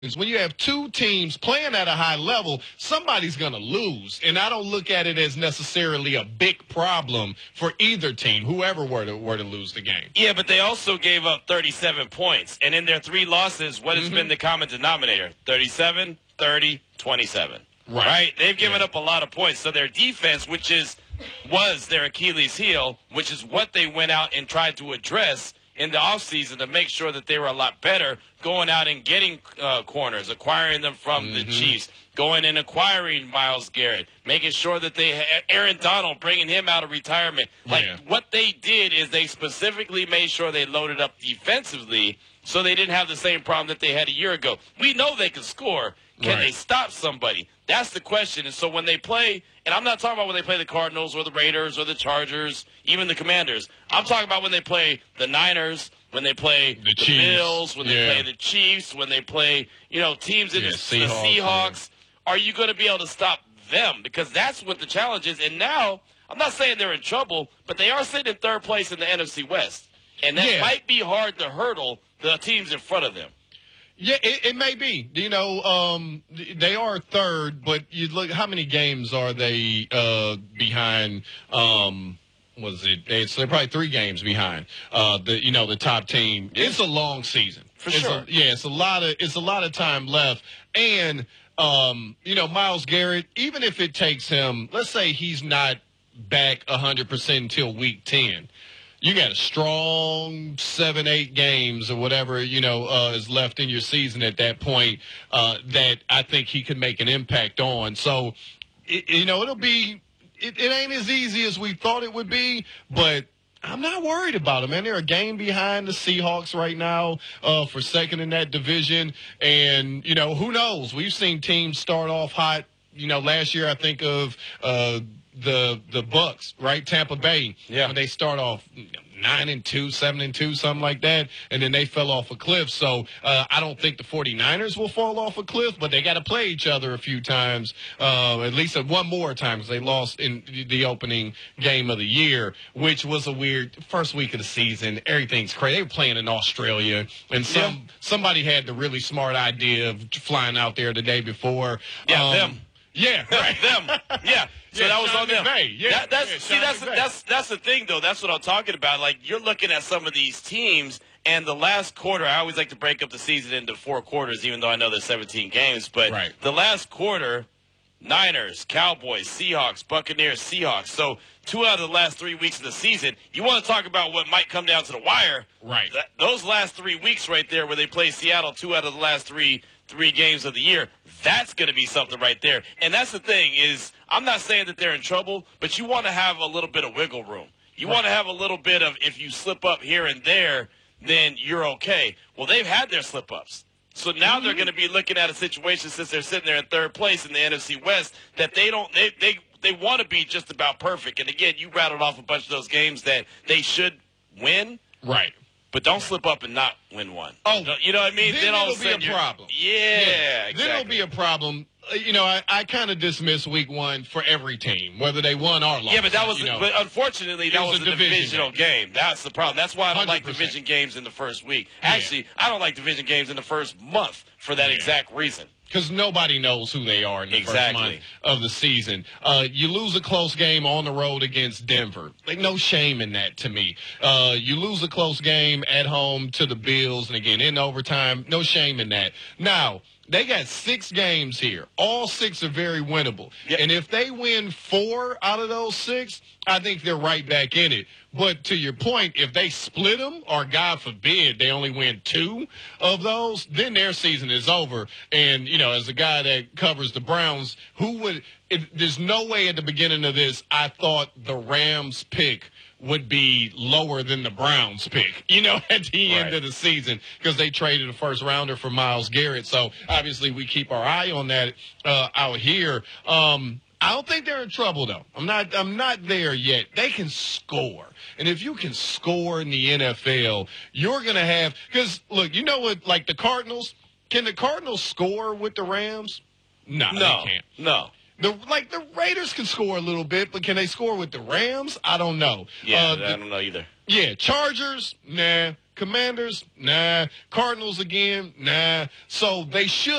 is when you have two teams playing at a high level, somebody's going to lose. And I don't look at it as necessarily a big problem for either team, whoever were to lose the game. Yeah, but they also gave up 37 points. And in their 3 losses, what has been the common denominator? 37, 30, 27. Right? They've given up a lot of points. So their defense, which was their Achilles heel, which is what they went out and tried to address in the offseason to make sure that they were a lot better, going out and getting corners, acquiring them from the Chiefs, going and acquiring Myles Garrett, making sure that they had Aaron Donald, bringing him out of retirement. What they did is they specifically made sure they loaded up defensively so they didn't have the same problem that they had a year ago. We know they can score. Can they stop somebody? That's the question. And so when they play, and I'm not talking about when they play the Cardinals or the Raiders or the Chargers, even the Commanders. I'm talking about when they play the Niners, when they play the Bills, when they play the Chiefs, when they play, teams in the Seahawks. Are you going to be able to stop them? Because that's what the challenge is. And now, I'm not saying they're in trouble, but they are sitting in 3rd place in the NFC West. And that might be hard to hurdle the teams in front of them. Yeah, it may be. They are 3rd, but you look, how many games are they behind? They're probably 3 games behind the top team. It's a long season. For sure. It's a lot of time left. And Myles Garrett, even if it takes him, let's say he's not back 100% until week 10. You got a strong 7-8 games or whatever, is left in your season at that point that I think he could make an impact on. So, it'll be – it ain't as easy as we thought it would be, but I'm not worried about them, man. They're a game behind the Seahawks right now for 2nd in that division. And, who knows? We've seen teams start off hot. Last year I think of the Bucks, right? Tampa Bay. Yeah. When they start off 9-2, 7-2, something like that, and then they fell off a cliff. So I don't think the 49ers will fall off a cliff, but they got to play each other a few times, at least one more time, because they lost in the opening game of the year, which was a weird first week of the season. Everything's crazy. They were playing in Australia, and somebody had the really smart idea of flying out there the day before. Them. Yeah, right. Them. Yeah. So that was on them. Yeah. That's the thing, though. That's what I'm talking about. Like, you're looking at some of these teams, and the last quarter, I always like to break up the season into 4 quarters, even though I know there's 17 games. But the last quarter, Niners, Cowboys, Seahawks, Buccaneers, Seahawks. So 2 out of the last 3 weeks of the season. You want to talk about what might come down to the wire. Right. Those last 3 weeks right there where they play Seattle 2 out of the last three games of the year, that's going to be something right there. And that's the thing is, I'm not saying that they're in trouble, but you want to have a little bit of wiggle room. You want to have a little bit of, if you slip up here and there, then you're okay. Well, they've had their slip-ups. So now they're going to be looking at a situation, since they're sitting there in 3rd place in the NFC West, that they want to be just about perfect. And again, you rattled off a bunch of those games that they should win. Right. But don't slip up and not win one. Oh, you know what I mean? Then it'll be a problem. Yeah, exactly. Then it'll be a problem. I kind of dismiss week 1 for every team, whether they won or lost. Yeah, but but unfortunately, that was a divisional game. That's the problem. That's why I don't like 100%. division games in the first week. Actually, I don't like division games in the first month for that exact reason. Because nobody knows who they are in the first month of the season. You lose a close game on the road against Denver. Like, no shame in that to me. You lose a close game at home to the Bills, and again, in overtime, no shame in that. Now, they got 6 games here. All 6 are very winnable. Yep. And if they win 4 out of those 6, I think they're right back in it. But to your point, if they split them, or God forbid they only win 2 of those, then their season is over. And, as a guy that covers the Browns, there's no way at the beginning of this I thought the Rams pick would be lower than the Browns pick, at the end of the season, because they traded a first rounder for Myles Garrett. So obviously we keep our eye on that out here. I don't think they're in trouble, though. I'm not there yet. They can score. And if you can score in the NFL, you're going to have – because, look, you know what, like the Cardinals, can the Cardinals score with the Rams? No, they can't. No. The Raiders can score a little bit, but can they score with the Rams? I don't know. Yeah, I don't know either. Yeah, Chargers, nah. Commanders, nah. Cardinals again, nah. So they should.